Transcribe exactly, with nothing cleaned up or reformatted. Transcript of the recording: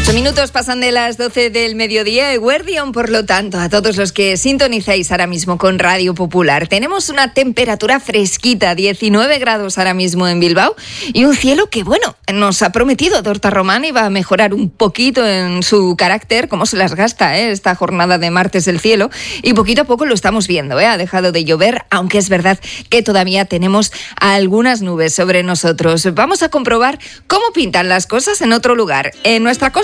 Ocho minutos pasan de las doce del mediodía. Eguerdion, por lo tanto, a todos los que sintonizáis ahora mismo con Radio Popular. Tenemos una temperatura fresquita, diecinueve grados ahora mismo en Bilbao, y un cielo que, bueno, nos ha prometido Dorta Román iba a mejorar un poquito en su carácter, cómo se las gasta ¿eh? esta jornada de martes el cielo, y poquito a poco lo estamos viendo. ¿eh? Ha dejado de llover, aunque es verdad que todavía tenemos algunas nubes sobre nosotros. Vamos a comprobar cómo pintan las cosas en otro lugar, en nuestra costa